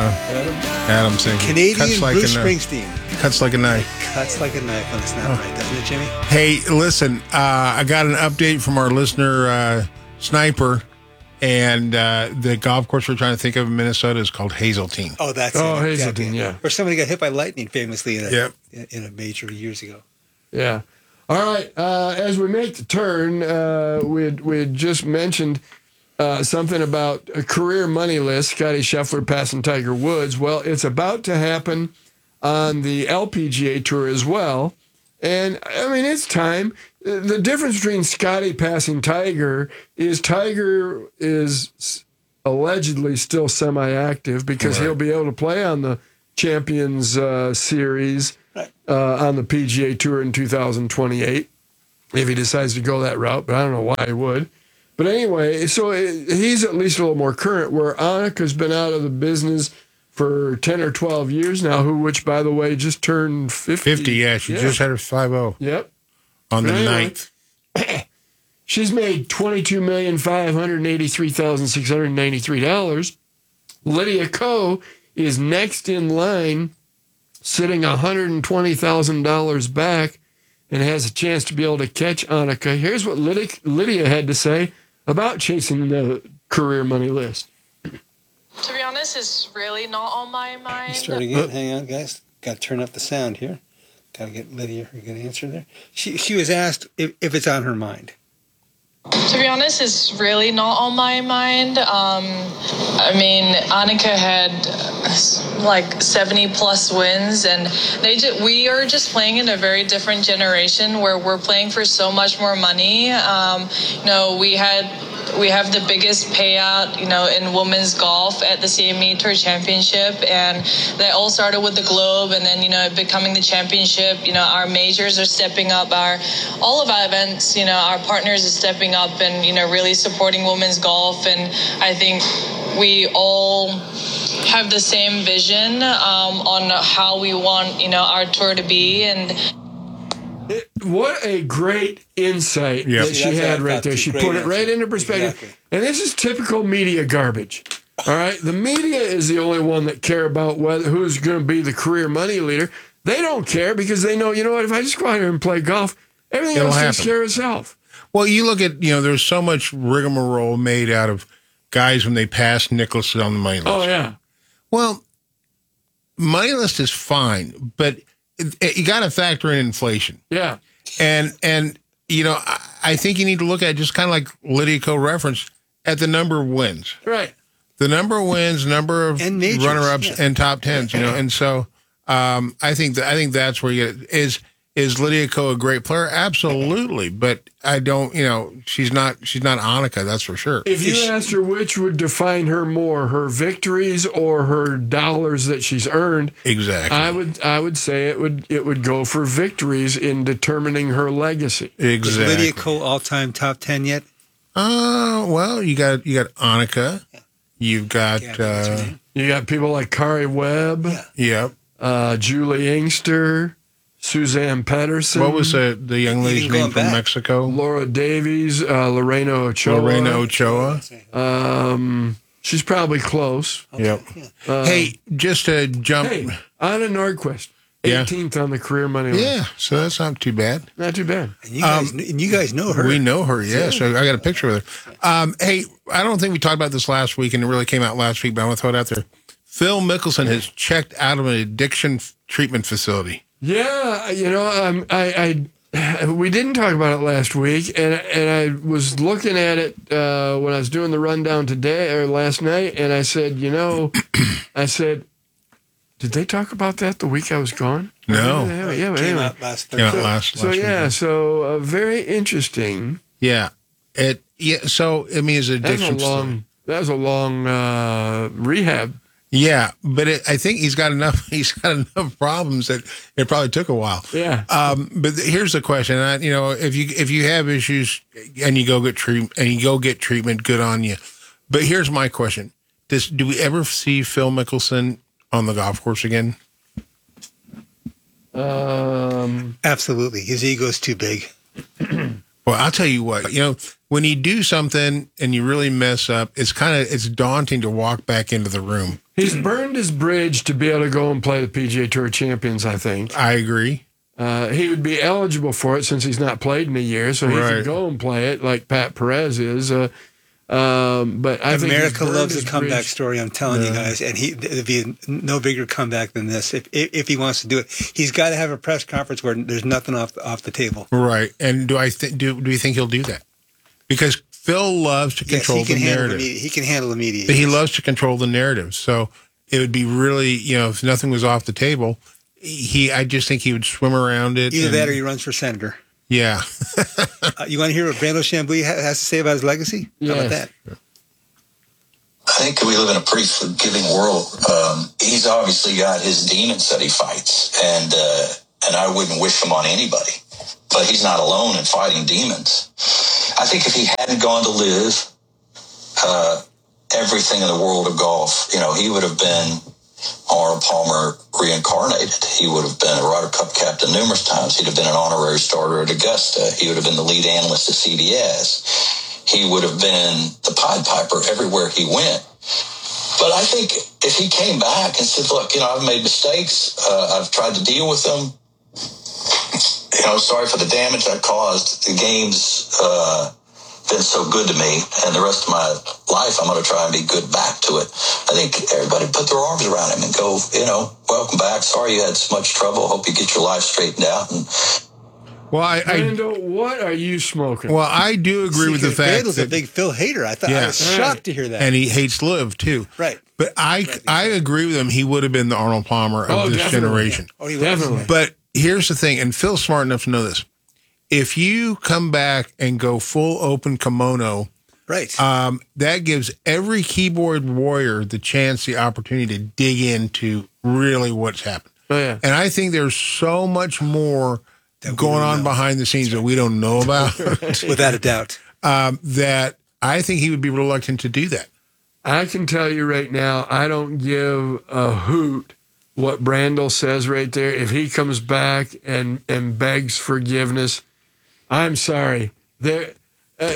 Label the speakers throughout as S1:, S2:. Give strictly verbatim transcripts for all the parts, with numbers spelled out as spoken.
S1: Adam,
S2: Adam singing.
S1: Canadian
S2: cuts like
S1: Bruce
S2: a,
S1: Springsteen.
S2: Cuts like a knife.
S1: Cuts like a knife when it's not
S2: Oh.
S1: right, doesn't it, Jimmy?
S2: Hey, listen, uh, I got an update from our listener, uh, Sniper, and uh, the golf course we're trying to think of in Minnesota is called Hazeltine.
S1: Oh, that's
S3: Oh,
S1: it.
S3: Hazeltine, yeah.
S1: Where somebody got hit by lightning famously in a,
S2: Yep.
S1: in a major years ago.
S3: Yeah. All right. Uh, as we make the turn, uh, we'd, we'd just mentioned uh, something about a career money list, Scotty Scheffler passing Tiger Woods. Well, it's about to happen on the L P G A Tour as well. And, I mean, it's time. The difference between Scotty passing Tiger is Tiger is allegedly still semi-active because
S2: Right.
S3: he'll be able to play on the Champions uh, Series uh, on the P G A Tour in two thousand twenty-eight if he decides to go that route, but I don't know why he would. But anyway, so it, he's at least a little more current, where Annika's been out of the business for ten or twelve years now, who, which, by the way, just turned fifty.
S2: fifty, yeah. She just had her five oh
S3: Yep.
S2: on the
S3: But anyway,
S2: ninth.
S3: She's made twenty-two million five hundred eighty-three thousand six hundred ninety-three dollars. Lydia Ko is next in line, sitting one hundred twenty thousand dollars back, and has a chance to be able to catch Annika. Here's what Lydia, Lydia had to say about chasing the career money list.
S4: To be honest, it's really not on my mind.
S1: Start again. Hang on, guys. Got to turn up the sound here. Got to get Lydia her good answer there. She she was asked if, if it's on her mind.
S4: To be honest, it's really not on my mind. Um, I mean, Annika had uh, like seventy plus wins, and they just, we are just playing in a very different generation where we're playing for so much more money. Um, you know, we had we have the biggest payout, you know, in women's golf at the C M E Tour Championship, and they all started with the Globe, and then, you know, becoming the championship. You know, our majors are stepping up, our all of our events, you know, our partners are stepping up and, you know, really supporting women's golf. And I think we all have the same vision um, on how we want, you know, our tour to be. And
S3: It, what a great insight
S2: Yep.
S3: that she
S1: That's
S3: had
S1: what I
S3: right
S1: thought,
S3: there.
S1: too.
S3: She
S1: Great
S3: put it right
S1: answer.
S3: into perspective.
S1: Exactly.
S3: And this is typical media garbage. All right, the media is the only one that care about whether who's going to be the career money leader. They don't care because they know, you know what? If I just go out here and play golf, everything
S2: It'll
S3: else takes
S2: happen.
S3: care of itself.
S2: Well, you look at, you know, there's so much rigmarole made out of guys when they pass Nicklaus on the money list.
S3: Oh yeah,
S2: Well, money list is fine, but it, it- you got to factor in inflation.
S3: yeah.
S2: And, and you know, I, I think you need to look at, just kind of like Lydia Co referenced, at the number of wins.
S3: Right.
S2: The number of wins, number of
S1: And majors,
S2: runner-ups,
S1: yeah.
S2: and top tens, you know. And so um, I think that I think that's where you get, is is Lydia Ko a great player? Absolutely, but I don't, you know, she's not she's not Annika, that's for sure.
S3: If you asked her which would define her more, her victories or her dollars that she's earned,
S2: Exactly.
S3: I would I would say it would it would go for victories in determining her legacy.
S1: Is
S2: exactly.
S1: Lydia Ko all-time top ten yet?
S2: Uh, well, you got you got Annika, you've got
S1: Yeah, that's her
S2: uh,
S1: name.
S3: You got people like Kari Webb,
S1: Yeah.
S2: yep.
S3: uh, Julie Inkster, Suzanne Pedersen.
S2: What was the the young lady's
S1: Even
S2: name
S1: going
S2: from
S1: back.
S2: Mexico?
S3: Laura Davies, uh, Lorena Ochoa.
S2: Lorena Ochoa.
S3: Um, she's probably close.
S2: Yep.
S3: Uh,
S2: Hey, just to jump.
S3: hey, Anna Nordquist,
S2: Yeah.
S3: eighteenth on the career money list.
S2: Yeah, so that's not too bad.
S3: Not too bad.
S1: And you guys, kn- and you guys know her.
S2: We know her, yeah. So I got a picture with her. Um, hey, I don't think we talked about this last week, and it really came out last week, but I want to throw it out there. Phil Mickelson has checked out of an addiction f- treatment facility.
S3: Yeah, you know, um, I, I we didn't talk about it last week, and and I was looking at it uh, when I was doing the rundown today or last night, and I said, you know, I said, did they talk about that the week I was gone?
S2: No.
S3: Yeah, yeah, but
S1: Came
S3: anyway.
S1: out last
S2: Came out
S1: Thursday.
S2: last,
S3: So
S2: last
S3: yeah,
S2: weekend.
S3: so uh, very interesting.
S2: Yeah. It, yeah. So, I mean, it's an
S3: That was a
S2: addiction facility.
S3: long. That was a long uh, rehab.
S2: Yeah, but it, I think he's got enough. He's got enough problems that it probably took a while.
S3: Yeah.
S2: Um, but here's the question: I, you know, if you if you have issues and you go get treatment and you go get treatment, good on you. But here's my question: Does do we ever see Phil Mickelson on the golf course again?
S3: Um,
S1: Absolutely. His ego's too big.
S2: Well, I'll tell you what. You know, when you do something and you really mess up, it's kind of it's daunting to walk back into the room.
S3: He's burned his bridge to be able to go and play the P G A Tour Champions, I think.
S2: I agree.
S3: Uh, he would be eligible for it since he's not played in a year, so he
S2: Right.
S3: could go and play it like Pat Perez is. Uh, um, but I think he's
S1: America
S3: burned
S1: loves a
S3: his
S1: comeback
S3: bridge.
S1: story. I'm telling you
S3: Yeah.
S1: guys, and he there'd be no bigger comeback than this if if, if he wants to do it. He's got to have a press conference where there's nothing off off the table.
S2: Right. And do I think do do you think he'll do that? Because Phil loves to
S1: Yes,
S2: control
S1: he can
S2: the
S1: handle the
S2: narrative.
S1: media. He can handle the media.
S2: But he
S1: yes.
S2: loves to control the narrative. So it would be really, you know, if nothing was off the table, he I just think he would swim around it.
S1: Either
S2: and-
S1: that or he runs for senator.
S2: Yeah.
S1: Uh, you want to hear what Brando Chambly ha- has to say about his legacy? How about
S3: Yes.
S1: that?
S5: I think we live in a pretty forgiving world. Um, he's obviously got his demons that he fights, and uh, and I wouldn't wish them on anybody. But he's not alone in fighting demons. I think if he hadn't gone to live uh, everything in the world of golf, you know, he would have been Arnold Palmer reincarnated. He would have been a Ryder Cup captain numerous times. He'd have been an honorary starter at Augusta. He would have been the lead analyst at C B S. He would have been the Pied Piper everywhere he went. But I think if he came back and said, look, you know, I've made mistakes. Uh, I've tried to deal with them. You know, sorry for the damage I caused. The game's uh, been so good to me, and the rest of my life I'm going to try and be good back to it. I think everybody put their arms around him and go, you know, welcome back. Sorry you had so much trouble. Hope you get your life straightened out. And
S2: Well, I, I
S3: Brando, what are you smoking?
S2: well, I do agree with the
S1: Secret
S2: fact
S1: Brando's a
S2: that
S1: big Phil hater. I thought
S2: Yeah.
S1: I was
S3: Right.
S1: shocked to hear that.
S2: and he hates Liv too.
S1: Right.
S2: But I I agree with him. He would have been the Arnold Palmer of
S3: Oh,
S2: this
S3: definitely.
S2: generation.
S1: Oh, he was.
S3: Definitely.
S2: But here's the thing, and Phil's smart enough to know this. If you come back and go full open kimono,
S1: Right.
S2: um, that gives every keyboard warrior the chance, the opportunity to dig into really what's happened.
S3: Oh, yeah.
S2: And I think there's so much more
S1: That we
S2: going
S1: don't
S2: on
S1: know.
S2: behind the scenes that we don't know about
S1: Without a doubt.
S2: um, that I think he would be reluctant to do that.
S3: I can tell you right now, I don't give a hoot what Brandel says right there. If he comes back and, and begs forgiveness, I'm sorry. There, uh,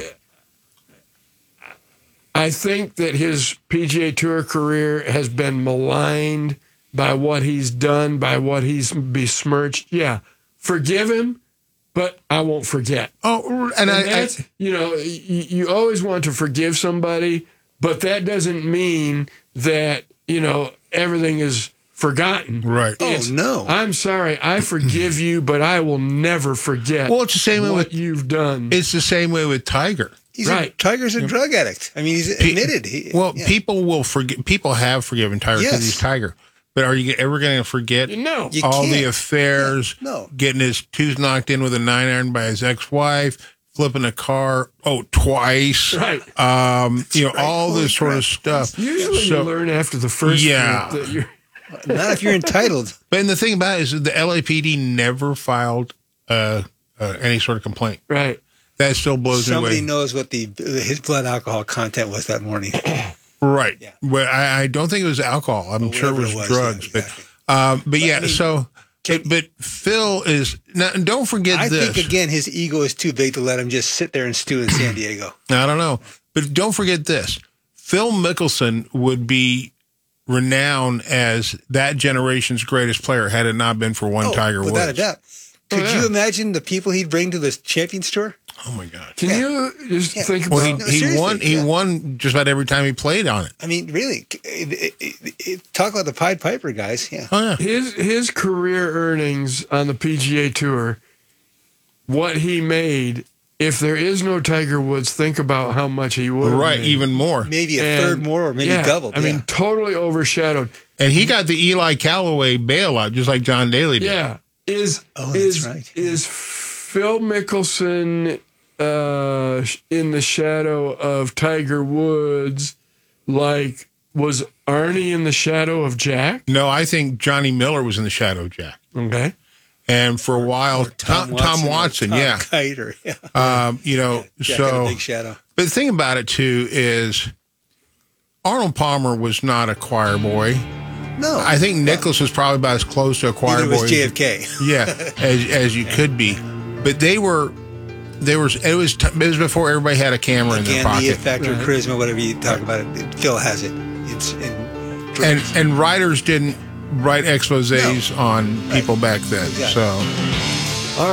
S3: I think that his P G A Tour career has been maligned by what he's done, by what he's besmirched. Yeah, forgive him, but I won't forget.
S2: Oh, and,
S3: And
S2: I, I
S3: that's, you know, you, you always want to forgive somebody, but that doesn't mean that, you know, everything is forgotten.
S2: right.
S1: Oh, no.
S3: I'm sorry, I forgive you, but I will never forget
S2: Well, it's the same way
S3: what
S2: with
S3: you've done.
S2: it's the same way with Tiger.
S1: He's a,
S3: Right.
S1: Tiger's a drug addict. I mean, he's admitted. He,
S2: Well,
S1: yeah.
S2: people will forget. People have forgiven Tiger because
S1: Yes.
S2: he's Tiger. But are you ever going to forget
S3: no.
S1: You
S2: all the
S1: can't.
S2: affairs?
S1: Yeah, no.
S2: Getting his tooth knocked in with a nine iron by his ex-wife, flipping a car, oh, twice.
S3: Right.
S2: Um, you know,
S1: Right.
S2: all
S1: Holy
S2: this sort
S1: crap.
S2: of stuff.
S3: Usually
S2: So-
S3: you learn after the first
S2: Yeah.
S3: flip that you're
S1: Not if you're entitled.
S2: But and the thing about it is that the L A P D never filed uh, uh, any sort of complaint.
S3: right.
S2: That still blows me
S1: Somebody
S2: away.
S1: knows what the his blood alcohol content was that morning.
S2: Right.
S1: Yeah.
S2: Well, I, I don't think it was alcohol. I'm sure it
S1: whatever
S2: was,
S1: it was,
S2: drugs.
S1: yeah,
S2: But um, but yeah,
S1: I mean,
S2: so but, but Phil is now. And don't forget
S1: I
S2: this.
S1: think again his ego is too big to let him just sit there and stew in San Diego.
S2: I don't know, but don't forget this. Phil Mickelson would be renowned as that generation's greatest player had it not been for one
S1: Oh,
S2: Tiger Woods.
S1: without a doubt. Could
S3: yeah.
S1: you imagine the people he'd bring to the Champions Tour?
S2: Oh my God.
S3: Can
S1: Yeah.
S3: you just
S1: Yeah.
S3: think about
S2: Well, he,
S1: No,
S2: he
S1: seriously,
S2: won. He
S1: yeah.
S2: won just about every time he played on it.
S1: I mean, really, it, it, it, it, talk about the Pied Piper guys. Yeah.
S2: Oh yeah.
S3: his his career earnings on the P G A Tour, what he made. If there is no Tiger Woods, think about how much he would have
S2: Right.
S3: made.
S2: Even more.
S1: Maybe a
S3: And-
S1: third more, or maybe
S3: yeah,
S1: doubled.
S3: I mean,
S1: yeah.
S3: totally overshadowed.
S2: And he got the Eli Callaway bailout just like John Daly did.
S3: Yeah. Is
S1: Oh, that's
S3: is
S1: right.
S3: is Phil Mickelson uh, in the shadow of Tiger Woods like was Arnie in the shadow of Jack?
S2: No, I think Johnny Miller was in the shadow of Jack.
S3: Okay.
S2: And for a while, Tom, Tom Watson,
S1: or Tom
S2: yeah.
S1: Kiter, yeah.
S2: Um, you know,
S1: Jack had a
S2: so
S1: big shadow.
S2: but the thing about it too is Arnold Palmer was not a choir boy.
S1: No,
S2: I think Nicholas was probably about as close to a choir
S1: neither
S2: boy.
S1: was J F K.
S2: Yeah, as as you could be. But they were there was it was t- it was before everybody had a camera in their
S1: Again, the it
S2: pocket.
S1: factor,
S3: Right.
S1: charisma, whatever you talk about it, Phil has it. It's and
S2: and and writers didn't write exposés
S1: No.
S2: on people back then.
S1: Exactly.
S2: So